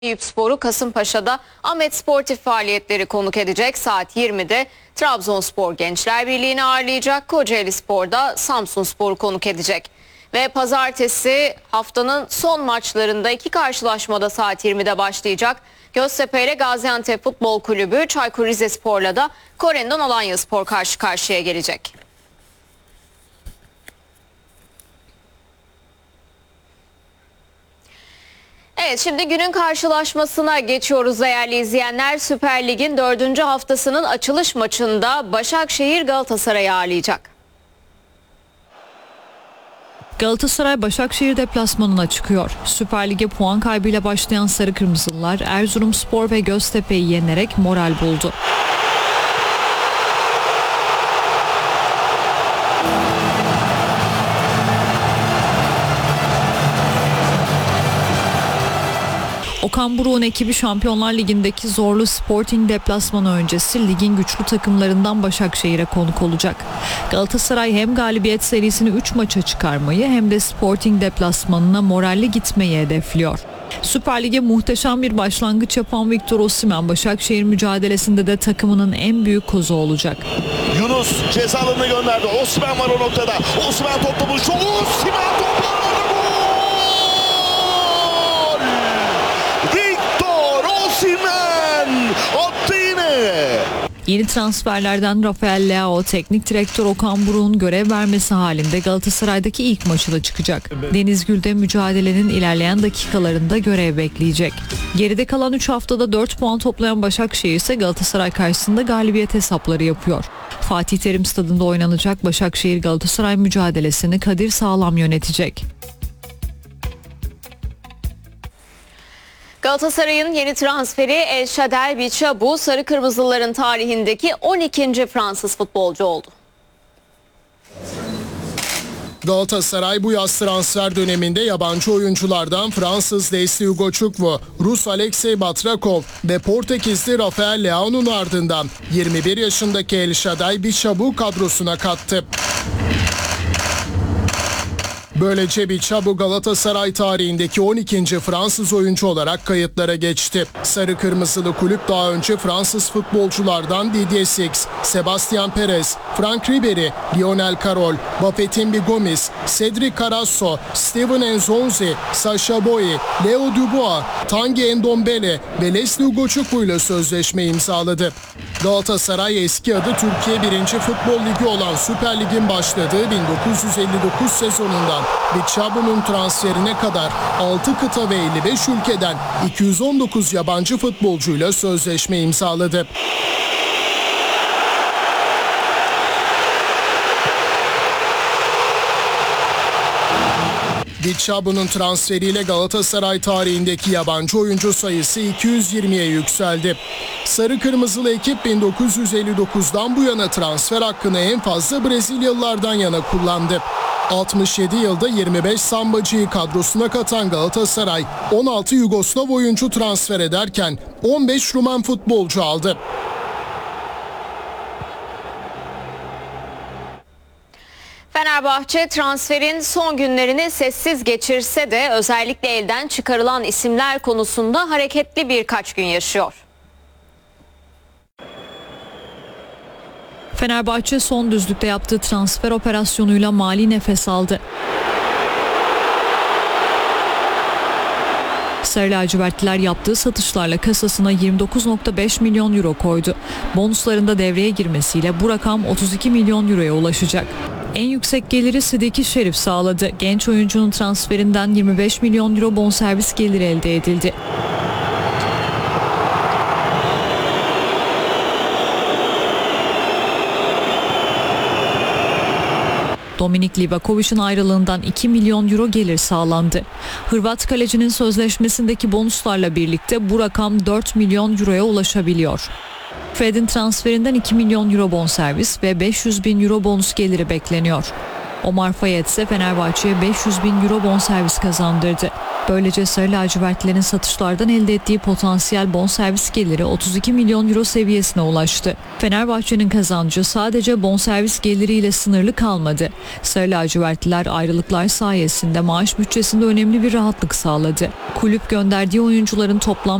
Eyüpspor'u Kasımpaşa'da Ahmet Sportif faaliyetleri konuk edecek. Saat 20'de Trabzonspor Gençler Birliği'ni ağırlayacak. Kocaelispor'da Samsunspor'u konuk edecek. Ve pazartesi haftanın son maçlarında iki karşılaşmada saat 20'de başlayacak. Göztepe ile Gaziantep Futbol Kulübü, Çaykur Rizespor'la da Korendon Alanyaspor karşı karşıya gelecek. Evet, şimdi günün karşılaşmasına geçiyoruz değerli izleyenler. Süper Lig'in 4. haftasının açılış maçında Başakşehir Galatasaray'ı ağırlayacak. Galatasaray Başakşehir deplasmanına çıkıyor. Süper Lig'e puan kaybıyla başlayan Sarı Kırmızılılar Erzurumspor ve Göztepe'yi yenerek moral buldu. Okan Buruk'un ekibi Şampiyonlar Ligi'ndeki zorlu Sporting deplasmanı öncesi ligin güçlü takımlarından Başakşehir'e konuk olacak. Galatasaray hem galibiyet serisini 3 maça çıkarmayı hem de Sporting deplasmanına moralli gitmeyi hedefliyor. Süper Lig'e muhteşem bir başlangıç yapan Victor Osimhen Başakşehir mücadelesinde de takımının en büyük kozu olacak. Yunus ceza alanına gönderdi. Osimhen var o noktada. Osimhen topla buluştu. Osimhen topla. Attı yine. Yeni transferlerden Rafael Leao, teknik direktör Okan Buruk'un görev vermesi halinde Galatasaray'daki ilk maçına çıkacak. Deniz Gül'de mücadelenin ilerleyen dakikalarında görev bekleyecek. Geride kalan 3 haftada 4 puan toplayan Başakşehir ise Galatasaray karşısında galibiyet hesapları yapıyor. Fatih Terim Stadı'nda oynanacak Başakşehir Galatasaray mücadelesini Kadir Sağlam yönetecek. Galatasaray'ın yeni transferi El Shaddai Bichabou, Sarı Kırmızılıların tarihindeki 12. Fransız futbolcu oldu. Galatasaray bu yaz transfer döneminde yabancı oyunculardan Fransız Leslie Hugo Chukwu, Rus Alexey Batrakov ve Portekizli Rafael Leao'nun ardından 21 yaşındaki El Shaddai Bichabou kadrosuna kattı. Böylece Bichabou Galatasaray tarihindeki 12. Fransız oyuncu olarak kayıtlara geçti. Sarı Kırmızılı kulüp daha önce Fransız futbolculardan Didier Six, Sebastian Perez, Franck Ribéry, Lionel Carroll, Bafétimbi Gomis, Cédric Carrasco, Steven Nzonzi, Sacha Boey, Leo Dubois, Tanguy Ndombele ve Leslie Hugo Chukwu ile sözleşme imzaladı. Galatasaray eski adı Türkiye 1. Futbol Ligi olan Süper Lig'in başladığı 1959 sezonundan Bichabou'nun transferine kadar 6 kıta ve 55 ülkeden 219 yabancı futbolcuyla sözleşme imzaladı. Bichabou'nun transferiyle Galatasaray tarihindeki yabancı oyuncu sayısı 220'ye yükseldi. Sarı Kırmızılı ekip 1959'dan bu yana transfer hakkını en fazla Brezilyalılardan yana kullandı. 67 yılda 25 sambacıyı kadrosuna katan Galatasaray 16 Yugoslav oyuncu transfer ederken 15 Rumen futbolcu aldı. Fenerbahçe transferin son günlerini sessiz geçirse de özellikle elden çıkarılan isimler konusunda hareketli birkaç gün yaşıyor. Fenerbahçe son düzlükte yaptığı transfer operasyonuyla mali nefes aldı. Sarı lacivertliler yaptığı satışlarla kasasına 29,5 milyon euro koydu. Bonusların da devreye girmesiyle bu rakam 32 milyon euroya ulaşacak. En yüksek geliri Sidiki Şerif sağladı. Genç oyuncunun transferinden 25 milyon euro bonservis geliri elde edildi. Dominik Livakovic'in ayrılığından 2 milyon euro gelir sağlandı. Hırvat kalecinin sözleşmesindeki bonuslarla birlikte bu rakam 4 milyon euroya ulaşabiliyor. Fred'in transferinden 2 milyon euro bonservis ve 500 bin euro bonus geliri bekleniyor. Omar Fayet ise Fenerbahçe'ye 500 bin euro bonservis kazandırdı. Böylece Sarı lacivertlilerin satışlardan elde ettiği potansiyel bonservis geliri 32 milyon euro seviyesine ulaştı. Fenerbahçe'nin kazancı sadece bonservis geliriyle sınırlı kalmadı. Sarı lacivertliler ayrılıklar sayesinde maaş bütçesinde önemli bir rahatlık sağladı. Kulüp gönderdiği oyuncuların toplam